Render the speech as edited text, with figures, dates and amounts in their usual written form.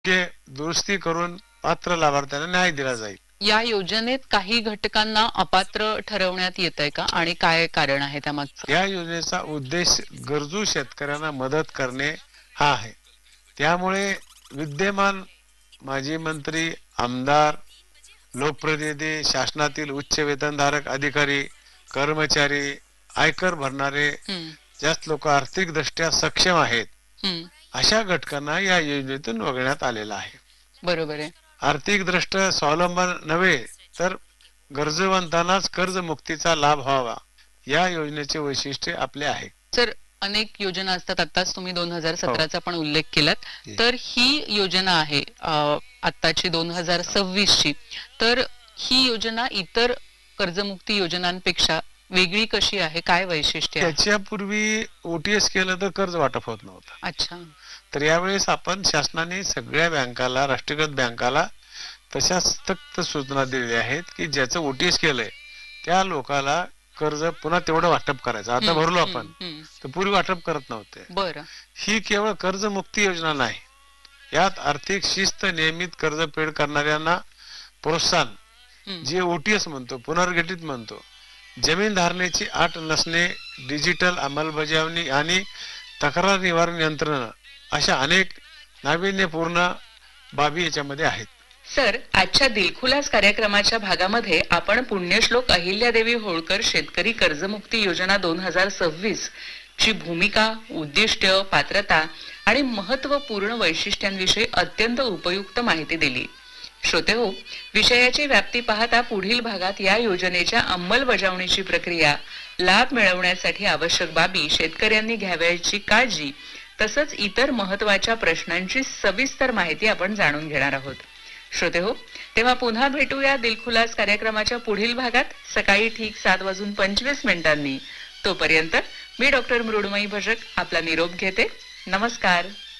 ते दुरुस्ती करून पात्र लाभार्थ्यांना न्याय दिला जाईल। या योजनेत काही घटकांना अपात्र ठरवण्यात येतंय का आणि काय कारण आहे त्यामागचं? या योजनेचा उद्देश गरजू शेतकऱ्यांना मदत करणे हा आहे। त्यामुळे विद्यमान माजी मंत्री, आमदार, लोकप्रतिनिधी, शासनातील उच्च वेतनधारक अधिकारी, कर्मचारी, आयकर भरणारे ज्यात लोक आर्थिक दृष्ट्या सक्षम आहेत अशा घटकांना या योजनेतून वगळण्यात आलेला आहे। बरोबर आहे। आर्थिक दृष्ट्या स्वावलंबन नव्हे तर गरजवंतांनाच कर्जमुक्तीचा लाभ व्हावा या योजनेचे वैशिष्ट्य आपले आहे। सर, अनेक योजना असतात, आताच तुम्ही 2017चा पण उल्लेख केलात, तर ही योजना आहे आताची 2026 ची, तर ही योजना इतर कर्जमुक्ती योजनांपेक्षा वेगळी कशी आहे, काय वैशिष्ट्य आहे? त्याच्यापूर्वी ओटीएस केलं तर कर्ज वाटप होत नव्हतं। अच्छा। तर यावेळेस आपण शासनाने सगळ्या बँकाला, राष्ट्रीयकृत बँकाला तशा सक्त सूचना दिलेल्या आहेत की ज्याचं ओटीएस केलंय त्या लोकाला कर्ज पुन्हा तेवढं वाटप करायचं। आता भरलो आपण तर पूर्वी वाटप करत नव्हते। बरं। ही केवळ कर्जमुक्ती योजना नाही, यात आर्थिक शिस्त, नियमित कर्जफेड करणाऱ्यांना प्रोत्साहन, जे ओटीएस म्हणतो, पुनर्गठित म्हणतो, जमीन धारणेची अट नसणे, डिजिटल अंमलबजावणी आणि तक्रार निवारण यंत्रणा अशा अनेक नाविन्यपूर्ण बाबी याच्यामध्ये आहेत। सर, आजच्या दिलखुलास कार्यक्रमाच्या भागामध्ये आपण पुण्यश्लोक अहिल्यादेवी होळकर शेतकरी कर्जमुक्ती योजना 2026 ची भूमिका, उद्दिष्ट, पात्रता आणि महत्त्वपूर्ण वैशिष्ट्यांविषयी अत्यंत उपयुक्त माहिती दिली। श्रोतेहो, विषयाची व्याप्ती पाहता पुढील भागात या योजनेच्या अंमलबजावणीची प्रक्रिया, लाभ मिळवण्यासाठी आवश्यक बाबी, शेतकऱ्यांनी घ्यावयाची काळजी तसंच इतर महत्त्वाच्या प्रश्नांची सविस्तर माहिती आपण जाणून घेणार आहोत। श्रोतेहो, तेव्हा पुन्हा भेटूया दिलखुलास कार्यक्रमाच्या पुढील भागात सकाळी ठीक 7:25 तोपर्यंत मी डॉक्टर मृण्मयी भजक आपला निरोप घेते। नमस्कार।